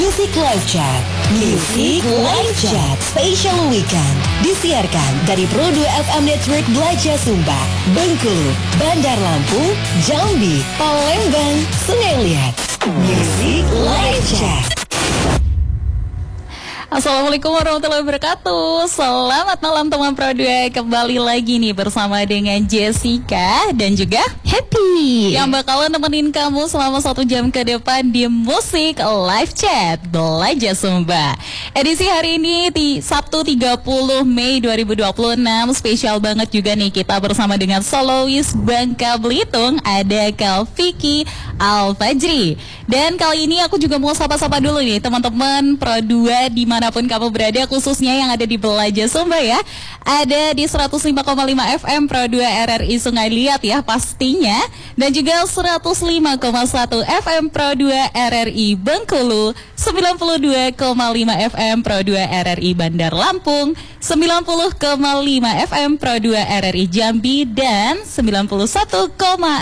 Music Live Chat. Music Live Chat Special Weekend disiarkan dari Pro 2 FM Network Belaja Sumba, Bengkulu, Bandar Lampung, Jambi, Palembang, Sungai Liat. Music Live Chat. Assalamualaikum warahmatullahi wabarakatuh. Selamat malam teman Pro 2. Kembali lagi nih bersama dengan Jessica dan juga Happy yang bakalan nemenin kamu selama 1 jam ke depan di Musik Live Chat Belaja Sumba. Edisi hari ini di Sabtu 30 Mei 2026. Spesial banget juga nih kita bersama dengan solois Bangka Belitung, ada Kak Vicky Al-Fajri. Dan kali ini aku juga mau sapa-sapa dulu nih teman-teman Pro 2 dimanapun kamu berada, khususnya yang ada di Belaja Sumba ya. Ada di 105,5 FM Pro 2 RRI Sungai Liat ya pastinya. Dan juga 105,1 FM Pro 2 RRI Bengkulu, 92,5 FM Pro 2 RRI Bandar Lampung, 90,5 FM Pro 2 RRI Jambi, dan 91,6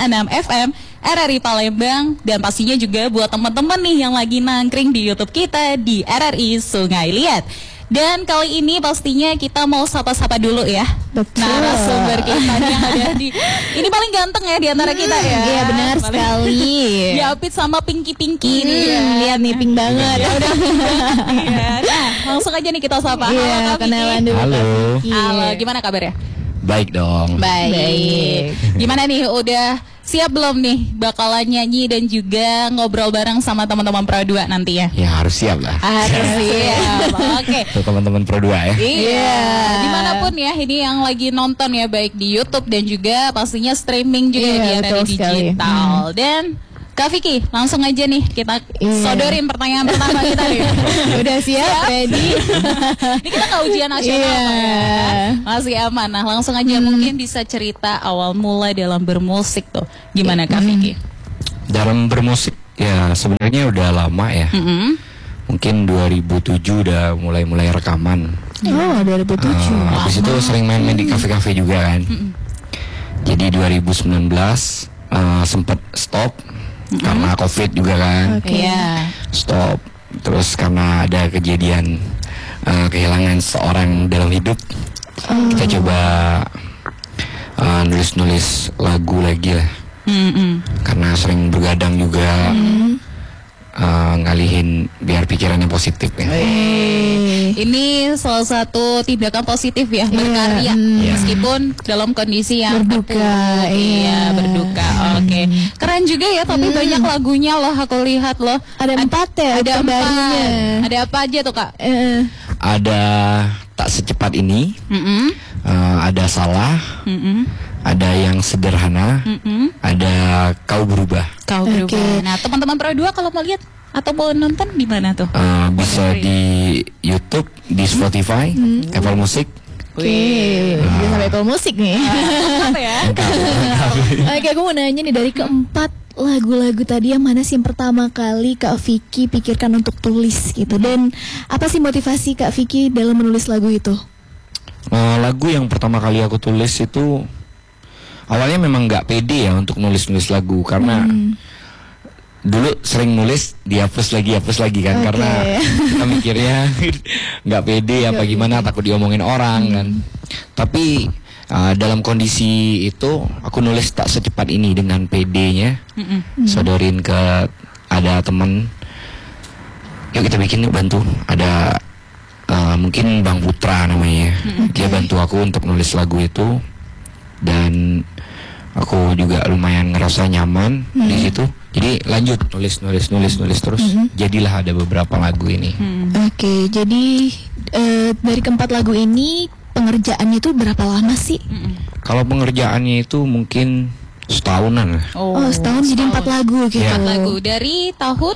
FM RRI Palembang. Dan pastinya juga buat teman-teman nih yang lagi nangkring di YouTube kita di RRI Sungai Liat. Dan kali ini pastinya kita mau sapa-sapa dulu ya. Betul. Narasumber kita yang ada di ini paling ganteng ya di antara kita ya. Iya benar sekali. Diapit sama Pinky nih ya. Lihat nih pink banget. Ya udah. Iya. Nah, langsung aja nih kita sapa. Iya, Halo Kak kenalan Vicky. dulu. Halo. Halo, gimana kabarnya? Baik dong. Baik. Gimana nih, udah siap belum nih bakalan nyanyi dan juga ngobrol bareng sama teman-teman Pro 2 nanti ya? Ya harus siap lah. Harus siap. Oke. Untuk teman-teman Pro 2 ya. Iya. Dimanapun ya ini yang lagi nonton ya, baik di YouTube dan juga pastinya streaming juga Iya, ya betul dari sekali. digital. Dan Kak Vicky, langsung aja nih kita sodorin pertanyaan pertama kita nih. Udah siap, ready? Ini kita nggak ujian nasional Iya. kok ya. Masih aman. Nah langsung aja mungkin bisa cerita awal mula dalam bermusik tuh. Gimana Kak Vicky? Dalam bermusik ya sebenarnya udah lama ya. Mungkin 2007 udah mulai rekaman. Oh, 2007. Habis itu sering main-main di kafe-kafe juga kan. Jadi 2019 sempat stop karena COVID juga kan. Oke. Iya. Stop. Terus karena ada kejadian kehilangan seorang dalam hidup, kita coba nulis-nulis lagu lagi lah. Karena sering bergadang juga, ngalihin biar pikirannya positif ya. Ini salah satu tindakan positif ya, berkarya meskipun dalam kondisi yang Berduka, terpuruk. iya. Berduka. Oke. Keren juga ya, tapi banyak lagunya loh aku lihat loh. Ada 4 ya, Ada 4. barunya. Ada apa aja tuh Kak? Ada Tak Secepat Ini, ada Salah, ada Yang Sederhana, ada Kau Berubah. Kau berubah. Oke. Nah, teman-teman Pro 2 kalau mau lihat atau mau nonton di mana tuh? Bisa di YouTube, di Spotify, Apple Music. Oke, bisa sampai Apple Musik nih. Apa ya? Oke, aku mau nanya nih, dari keempat lagu-lagu tadi yang mana sih yang pertama kali Kak Vicky pikirkan untuk tulis gitu? Dan apa sih motivasi Kak Vicky dalam menulis lagu itu? Lagu yang pertama kali aku tulis itu awalnya memang nggak pede ya untuk nulis-nulis lagu karena dulu sering nulis dihapus lagi kan. Oke. Karena kita mikirnya nggak pede apa gimana, takut diomongin orang kan. Tapi dalam kondisi itu aku nulis Tak Secepat Ini dengan PD-nya, sodorin ke ada teman, yuk kita bikin, yuk bantu. Ada mungkin Bang Putra namanya, dia bantu aku untuk nulis lagu itu dan aku juga lumayan ngerasa nyaman di situ. Jadi lanjut nulis terus. Jadilah ada beberapa lagu ini. Oke, jadi dari keempat lagu ini pengerjaannya itu berapa lama sih? Kalau pengerjaannya itu mungkin setahunan lah. Oh, setahun jadi 4 lagu gitu. Iya. 4 lagu dari tahun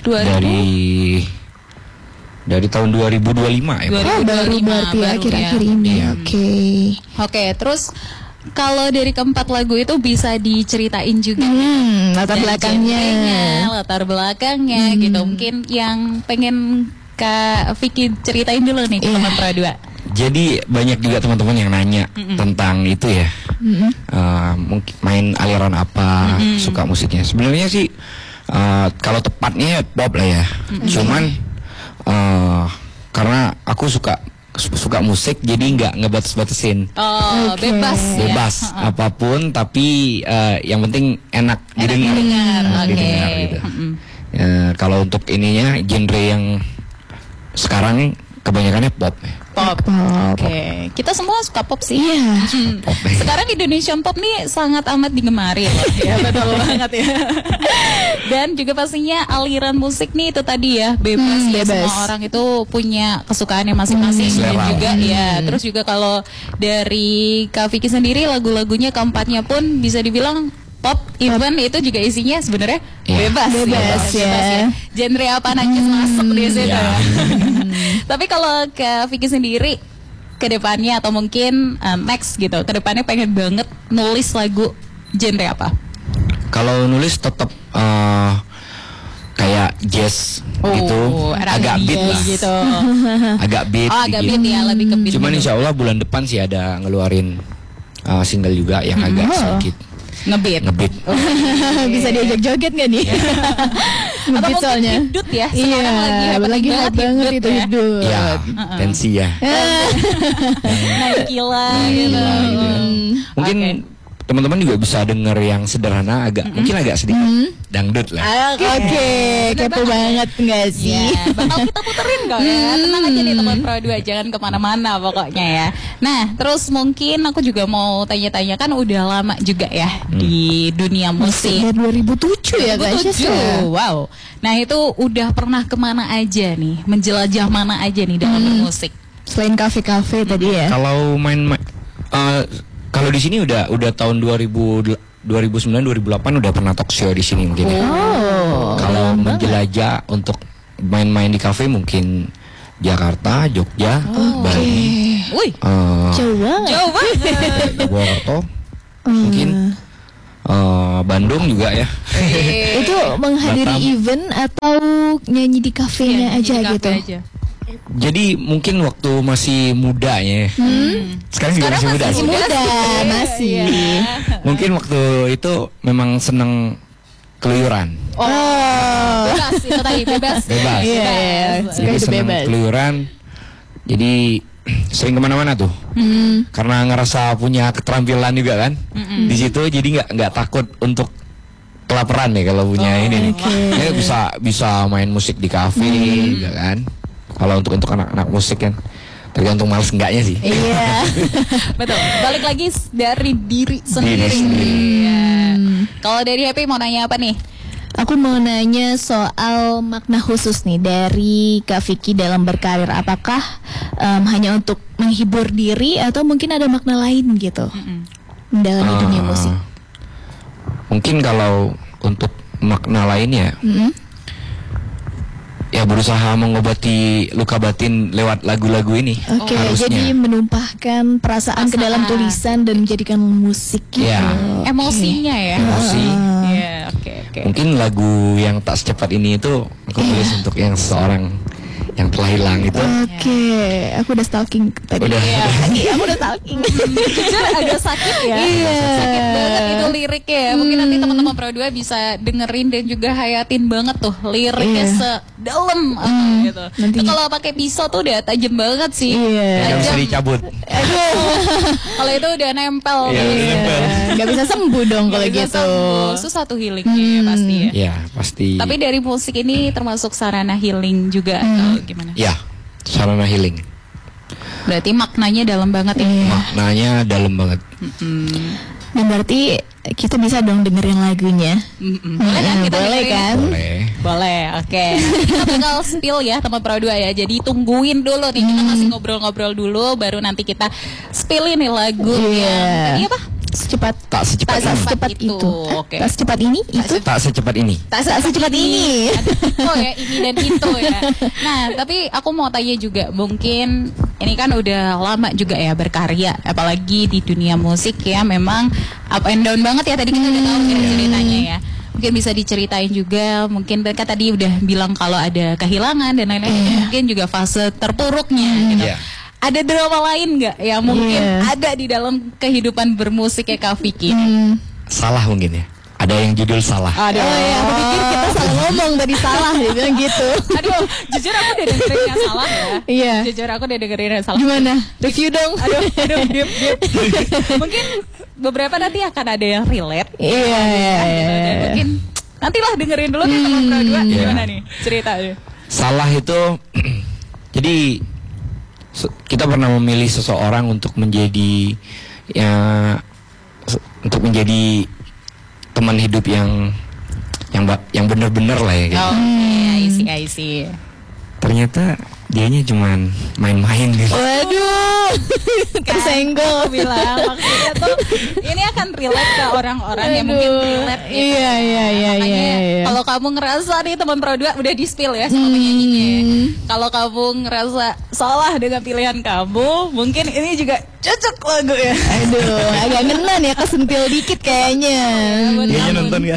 2000. Dari tahun 2025 ya. Oh, baru berarti ya akhir-akhir ini. Iya. Oke. Oke, terus kalau dari keempat lagu itu bisa diceritain juga Latar dari belakangnya. genrenya, latar belakangnya gitu. Mungkin yang pengen Kak Vicky ceritain dulu nih ke teman Pro 2. Jadi banyak juga teman-teman yang nanya tentang itu ya. Mungkin main aliran apa, suka musiknya. Sebenarnya sih kalau tepatnya pop lah ya. Cuman Karena aku suka musik, jadi nggak ngebatas-batasin. Bebas apapun, tapi yang penting enak didengar gitu. Kalau untuk ininya genre yang sekarang kebanyakannya pop. Oke. Kita semua suka pop sih. Iya. Pop. Sekarang Indonesian pop nih sangat amat digemari loh. Ya betul banget ya. Dan juga pastinya aliran musik nih itu tadi ya bebas. Semua orang itu punya kesukaannya masing-masing dan juga ya. Terus juga kalau dari Kak Vicky sendiri lagu-lagunya keempatnya pun bisa dibilang pop, even itu juga isinya sebenarnya bebas ya. Genre apa aja masuk di situ. Tapi kalau ke Vicky sendiri ke depannya atau mungkin next gitu, ke depannya pengen banget nulis lagu genre apa? Kalau nulis tetap kayak jazz gitu, agak beat lah. Gitu. Agak beat. Agak beat ya, lebih ke beat. Cuman insya Allah bulan depan sih ada ngeluarin single juga yang agak sedikit ngebeat. Bisa diajak joget nggak nih? Atau mungkin hidut ya. Sekarang lagi hot banget itu hidut. Ya, tensi ya. Naik gila gitu. Mungkin teman-teman juga bisa denger yang sederhana, mungkin agak sedikit dangdut lah. Oke, kepo banget nggak sih? Bakal kita puterin kok ya. Tenang aja nih teman Pro 2, jangan kemana-mana pokoknya ya. Nah, terus mungkin aku juga mau tanya-tanya, kan udah lama juga ya di dunia musik. Dari 2007 ya guys. 2007. Wow. Nah, itu udah pernah kemana aja nih? Menjelajah mana aja nih dalam bermusik? Selain kafe-kafe tadi ya. Kalau kalau di sini udah tahun 2009 2008 udah pernah talk show di sini mungkin. Kalau menjelajah untuk main-main di kafe mungkin Jakarta, Jogja, Bali. Jauh banget. Purwokerto. Mungkin Bandung juga ya. Itu menghadiri event atau nyanyi di kafenya aja gitu. Jadi mungkin waktu masih muda ya. Sekarang juga masih muda. Masih. Mungkin waktu itu memang seneng keluyuran. Bebas itu tadi, bebas. Jadi seneng keluyuran. Jadi sering kemana-mana tuh. Karena ngerasa punya keterampilan juga kan. Di situ jadi nggak takut untuk kelaparan nih kalau punya ini nih. Ya, bisa main musik di kafe juga kan. Kalau untuk anak-anak musik kan tergantung males enggaknya sih. Iya. Betul. Balik lagi dari diri sendiri. Kalau dari Happy mau nanya apa nih? Aku mau nanya soal makna khusus nih dari Kak Vicky dalam berkarir. Apakah hanya untuk menghibur diri atau mungkin ada makna lain gitu dalam dunia musik? Mungkin kalau untuk makna lainnya, ya berusaha mengobati luka batin lewat lagu-lagu ini. Oke, jadi menumpahkan perasaan ke dalam tulisan dan menjadikan musik gitu. Emosinya ya. Emosi. Oke. Mungkin lagu yang tak secepat ini itu aku tulis untuk yang seseorang yang telah hilang itu. Oke, aku udah stalking tadi. Aku udah stalking. Jujur agak sakit ya. Sakit banget itu liriknya ya. Mungkin nanti teman-teman Pro 2 bisa dengerin dan juga hayatin banget tuh liriknya sedalam gitu. Itu kalau pakai pisau tuh udah tajam banget sih. Nggak bisa dicabut. Kalau itu udah nempel. Nggak bisa sembuh dong kalau gitu. Susah tuh healingnya pasti ya. Iya, pasti. Tapi dari musik ini termasuk sarana healing juga. Gimana? Ya, sarana healing. Berarti maknanya dalam banget ya. Maknanya dalam banget. Dan berarti kita bisa dong dengerin lagunya. Boleh kan kita boleh kan? Boleh, oke. Kita bakal spill ya teman Pro 2 ya. Jadi tungguin dulu nih, kita masih ngobrol-ngobrol dulu, baru nanti kita spillin nih lagu yang tadi apa? Tak secepat itu. Oke. Tak secepat ini itu. Tak secepat ini. Tak secepat ini. Oh ya, ini dan itu ya. Nah, tapi aku mau tanya juga, mungkin ini kan udah lama juga ya berkarya, apalagi di dunia musik ya, memang up and down banget ya. Tadi kita udah tahu ceritanya ya. Mungkin bisa diceritain juga, mungkin mereka tadi udah bilang kalau ada kehilangan dan lain-lain, mungkin juga fase terpuruknya gitu. Ada drama lain nggak yang mungkin ada di dalam kehidupan bermusik ya Kak Vicky? Salah mungkin ya. ada yang judul Salah. Aduh. Oh ya, aku pikir kita salah ngomong tadi, salah dia bilang gitu. Aduh, jujur aku udah dengerin yang salah ya. Iya. Jujur aku udah dengerin yang salah. Gimana? Review dong. Aduh, diep. Mungkin beberapa nanti akan ada yang relate. Iya. Dan mungkin nantilah dengerin dulu nih teman Pro 2 gimana nih ceritanya. Salah itu jadi kita pernah memilih seseorang untuk menjadi teman hidup yang benar-benar lah ya. Oh, I see. Ternyata dianya cuman main-main gitu. Waduh, tersenggol. Aku bilang maksudnya tuh ini akan relate ke orang-orang yang mungkin relate gitu. Iya. Makanya kalau kamu ngerasa nih teman Pro 2 udah di spill ya sama penyanyinya. Kalau kamu ngerasa salah dengan pilihan kamu, mungkin ini juga cocok lagu ya. Aduh, agak ngena nih, kesentil dikit kayaknya. Dianya nonton gak?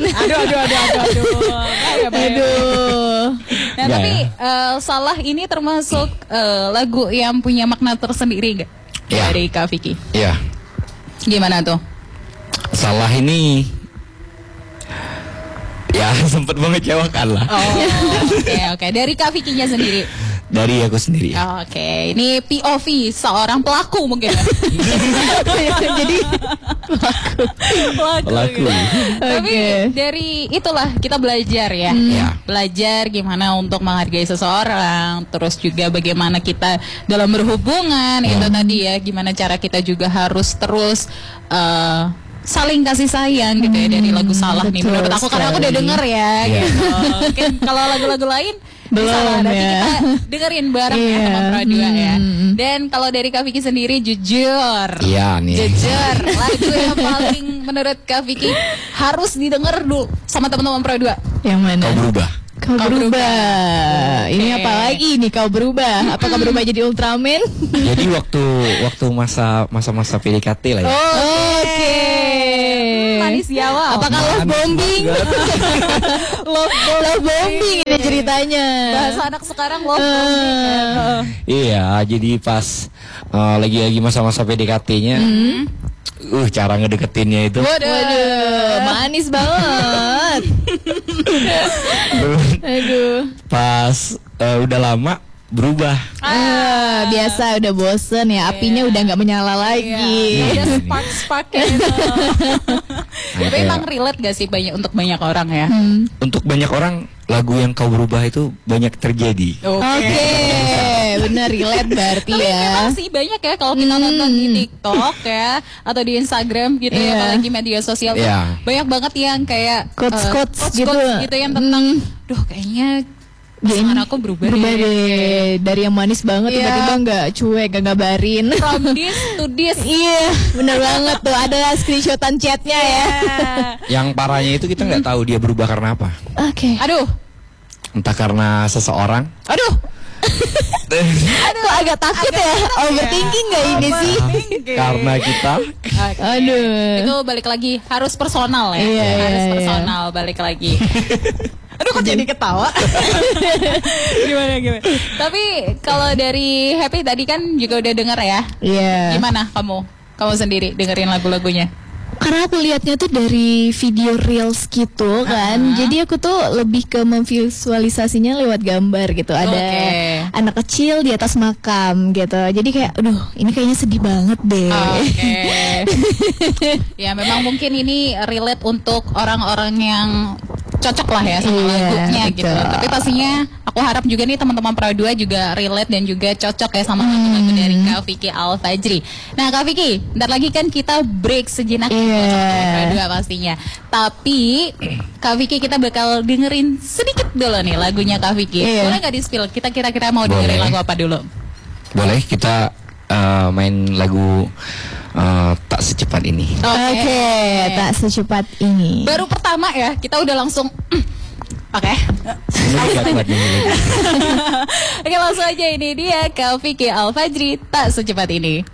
Aduh. Nah, tapi Salah ini termasuk lagu yang punya makna tersendiri gak? Ya. Dari Kak Vicky. Iya. Gimana tuh? Salah ini ya sempat mengecewakan lah. Oke. Dari Kak Vicky-nya sendiri. Dari aku sendiri. Oke, ini POV seorang pelaku mungkin ya. Jadi Pelaku. Gitu. Tapi dari itulah kita belajar ya. Ya. Belajar gimana untuk menghargai seseorang, terus juga bagaimana kita dalam berhubungan, itu tadi ya, gimana cara kita juga harus terus saling kasih sayang gitu ya dari lagu Salah nih. Menurut aku karena aku udah denger ya gitu. Mungkin kalau lagu-lagu lain belum nanti ya. kita dengerin bareng ya teman Pro 2 ya. Dan kalau dari Kak Vicky sendiri jujur. Iya nih. Jujur, lagu yang paling menurut Kak Vicky harus didengar dulu sama teman-teman Pro 2. Yang mana? Kau berubah. Kau berubah. Ini apa lagi nih kau berubah? Apakah berubah jadi Ultraman? Jadi waktu masa PDKT lah ya. Oke. Manis Jawa. Apakah love bombing? Love bombing ini ceritanya. Bahasa anak sekarang love bombing. Iya, jadi pas lagi masa-masa PDKT-nya, cara ngedeketinnya itu. Waduh, manis banget. Aduh. Pas udah lama berubah. Biasa udah bosen ya, apinya udah nggak menyala lagi. Ada spark-sparknya gitu. Tapi emang relate gak sih untuk banyak orang ya? Untuk banyak orang lagu yang Kau Berubah itu banyak terjadi. Oke, benar relate berarti Tapi ya. memang sih banyak ya kalau kita nonton di TikTok ya atau di Instagram gitu ya, apalagi media sosial tuh banyak banget yang kayak Quotes gitu yang tentang kayaknya pasangan aku berubah deh. Dari yang manis banget tiba-tiba nggak cuek, gak ngabarin. From this to this. Iya, bener banget tuh. Ada screenshotan chatnya ya. Yang parahnya itu kita nggak tahu dia berubah karena apa. Oke. Aduh. Entah karena seseorang. Aduh. Kok agak takut ya? Overthinking gak ini sih? Karena kita. Aduh. Itu balik lagi harus personal ya. Harus personal balik lagi. Aduh, kok jadi ketawa? Gimana? Tapi kalau dari Happy tadi kan juga udah denger ya. Iya. Gimana kamu sendiri dengerin lagu-lagunya? Karena aku lihatnya tuh dari video reels gitu kan. Jadi aku tuh lebih ke memvisualisasinya lewat gambar gitu. Ada anak kecil di atas makam gitu. Jadi kayak aduh, ini kayaknya sedih banget deh. Ya memang mungkin ini relate untuk orang-orang yang cocok lah ya sama lagunya gitu. Tapi pastinya aku harap juga nih teman-teman Pro 2 juga relate dan juga cocok ya sama lagu-lagu dari Kak Vicky Alfajri. Nah Kak Vicky, bentar lagi kan kita break sejenak Pro 2 pastinya. Tapi Kak Vicky kita bakal dengerin sedikit dulu nih lagunya Kak Vicky. Boleh nggak di-spill? Kita kira-kira mau dengerin lagu apa dulu? Boleh, kita main lagu Tak Secepat Ini. Oke, Tak Secepat Ini. Baru pertama ya, kita udah langsung Oke, langsung aja ini dia Kak Vicky Alfajri Tak Secepat Ini.